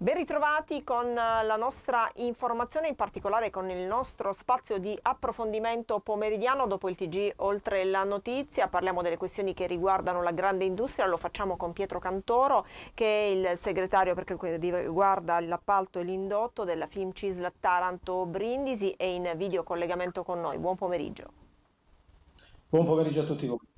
Ben ritrovati con la nostra informazione, in particolare con il nostro spazio di approfondimento pomeridiano dopo il TG Oltre la Notizia. Parliamo delle questioni che riguardano la grande industria, lo facciamo con Pietro Cantoro, che è il segretario per quel che riguarda l'appalto e l'indotto della Filmcisl Taranto Brindisi, e in video collegamento con noi. Buon pomeriggio. Buon pomeriggio a tutti voi.